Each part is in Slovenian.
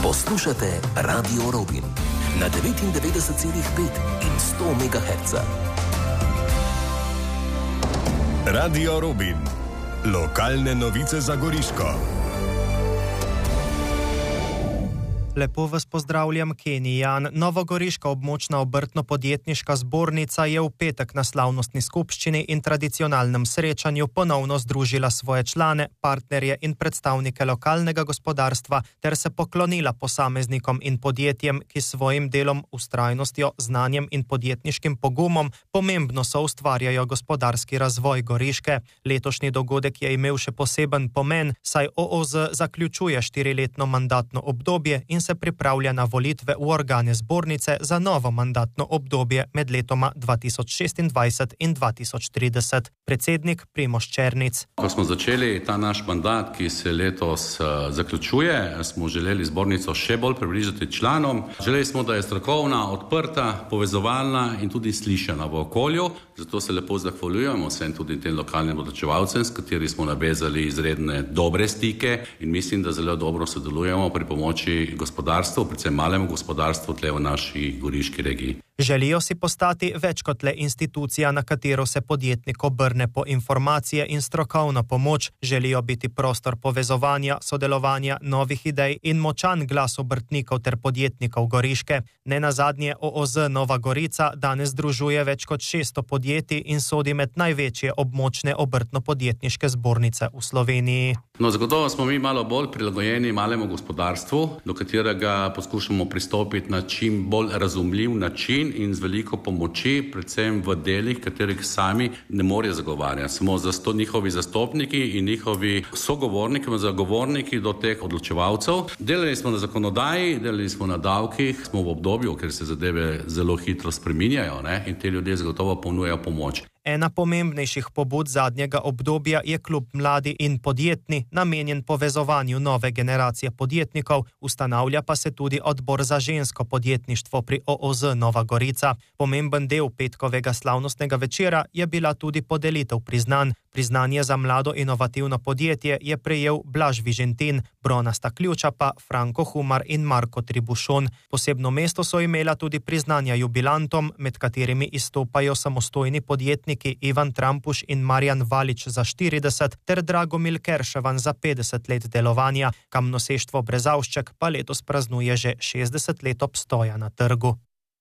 Poslušate Radio Robin na 99,5 in 100 MHz. Radio Robin. Lokalne novice za Goriško. Lepo vas pozdravljam, Kenijan. Novogoriška območna obrtno-podjetniška zbornica je v petek na slavnostni skupščini in tradicionalnem srečanju ponovno združila svoje člane, partnerje in predstavnike lokalnega gospodarstva ter se poklonila posameznikom in podjetjem, ki s svojim delom, vztrajnostjo, znanjem in podjetniškim pogumom pomembno soustvarjajo gospodarski razvoj Goriške. Letošnji dogodek je imel še poseben pomen, saj OOZ zaključuje 4-letno mandatno obdobje in se pripravlja na volitve v organe zbornice za novo mandatno obdobje med letoma 2026 in 2030. Predsednik Primož Černic. Ko smo začeli ta naš mandat, ki se letos zaključuje, smo želeli zbornico še bolj približati članom. Želeli smo, da je strokovna, odprta, povezovalna in tudi slišana v okolju. Zato se lepo zahvaljujemo vsem tudi tem lokalnim odločevalcem, s kateri smo navezali izredne dobre stike in mislim, da zelo dobro sodelujemo pri pomoči gospodarstvu, predvsem malemu gospodarstvu tle v naši goriški regiji. Želijo si postati več kot le institucija, na katero se podjetnik obrne po informacije in strokovno pomoč. Želijo biti prostor povezovanja, sodelovanja, novih idej in močan glas obrtnikov ter podjetnikov Goriške. Nenazadnje OOZ Nova Gorica danes združuje več kot 600 podjetij in sodi med največje območne obrtno-podjetniške zbornice v Sloveniji. No, zagotovo smo mi malo bolj prilagojeni malemu gospodarstvu, do katerega poskušamo pristopiti na čim bolj razumljiv način in z veliko pomoči, predvsem v delih, katerih sami ne morejo zagovarjati. Smo njihovi zastopniki in njihovi sogovorniki, zagovorniki do teh odločevalcev. Delali smo na zakonodaji, delali smo na davkih, smo v obdobju, ker se zadeve zelo hitro spreminjajo, in te ljudje zagotovo ponujajo pomoč. Ena pomembnejših pobud zadnjega obdobja je klub Mladi in podjetni, namenjen povezovanju nove generacije podjetnikov, ustanavlja pa se tudi odbor za žensko podjetništvo pri OOZ Nova Gorica. Pomemben del petkovega slavnostnega večera je bila tudi podelitev priznanj. Priznanje za mlado inovativno podjetje je prejel Blaž Vižentin, bronasta ključa pa Franko Humar in Marko Tribušon. Posebno mesto so imela tudi priznanja jubilantom, med katerimi izstopajo samostojni podjetniki Ivan Trampuš in Marjan Valič za 40 ter Dragomil Kerševan za 50 let delovanja. Kamnoseštvo Brezavšček pa letos praznuje že 60 let obstoja na trgu.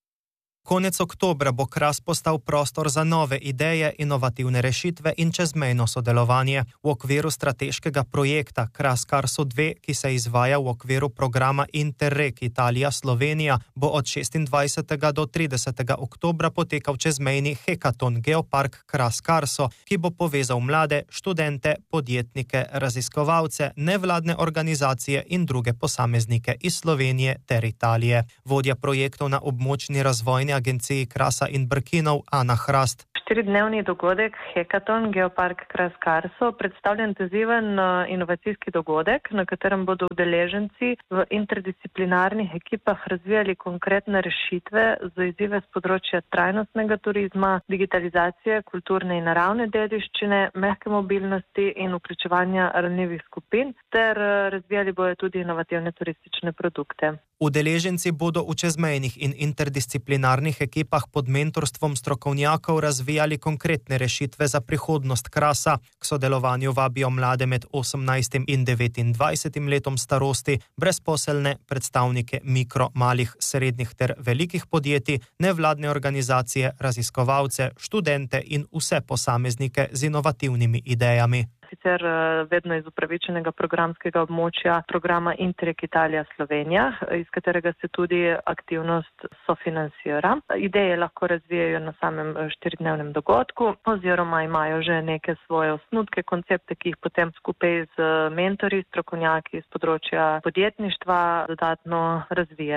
Konec oktobra bo Kras postal prostor za nove ideje, inovativne rešitve in čezmejno sodelovanje. V okviru strateškega projekta Kras Karso 2, ki se izvaja v okviru programa Interreg Italija-Slovenija, bo od 26. do 30. oktobra potekal čezmejni hekaton Geopark Kras Karso, ki bo povezal mlade, študente, podjetnike, raziskovalce, nevladne organizacije in druge posameznike iz Slovenije ter Italije. Vodja projektov na območni razvojni agenciji Krasa in Brkinov Ana Hrast. 4-dnevni dogodek Hekaton Geopark Kras Karso predstavlja intenziven inovacijski dogodek, na katerem bodo udeleženci v interdisciplinarnih ekipah razvijali konkretne rešitve za izzive z področja trajnostnega turizma, digitalizacije, kulturne in naravne dediščine, mehke mobilnosti in vključevanja ranljivih skupin ter razvijali bodo tudi inovativne turistične produkte. Udeleženci bodo v čezmejnih in interdisciplinarnih ekipah pod mentorstvom strokovnjakov razvijali konkretne rešitve za prihodnost Krasa. K sodelovanju vabijo mlade med 18 in 29 letom starosti, brezposelne, predstavnike mikro, malih, srednjih ter velikih podjetij, nevladne organizacije, raziskovalce, študente in vse posameznike z inovativnimi idejami. Sicer vedno iz upravičenega programskega območja programa Interreg Italija-Slovenija, iz katerega se tudi aktivnost sofinansira. Ideje lahko razvijajo na samem 4-dnevnem dogodku oziroma imajo že neke svoje osnutke, koncepte, ki jih potem skupaj z mentorji, strokovnjaki iz področja podjetništva dodatno razvijajo.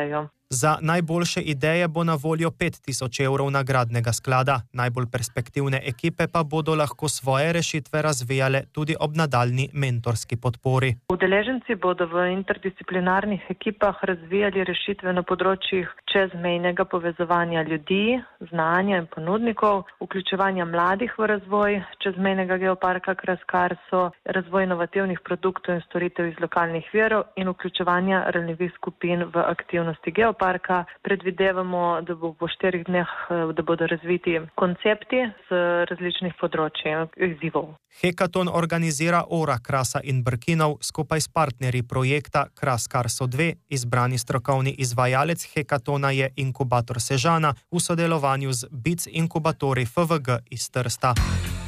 Za najboljše ideje bo na voljo 5000 evrov nagradnega sklada, najbolj perspektivne ekipe pa bodo lahko svoje rešitve razvijale tudi ob nadaljnji mentorski podpori. Udeleženci bodo v interdisciplinarnih ekipah razvijali rešitve na področjih čezmejnega povezovanja ljudi, znanja in ponudnikov, vključevanja mladih v razvoj čezmejnega geoparka Kras-Karso, razvoj inovativnih produktov in storitev iz lokalnih virov in vključevanja ranljivih skupin v aktivnosti geoparka. Predvidevamo, da bo po 4 dneh, da bodo razviti koncepti z različnih področij izzivov. Hekaton organizira Ora Krasa in Brkinov skupaj s partnerji projekta Kras-Karso 2. Izbrani strokovni izvajalec hekatona je Inkubator Sežana v sodelovanju z BIC inkubatorji FVG iz Trsta.